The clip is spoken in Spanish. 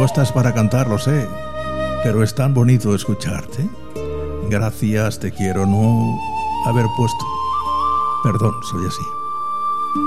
estás para cantar, lo sé, pero es tan bonito escucharte. Gracias, te quiero no haber puesto. Perdón, soy así.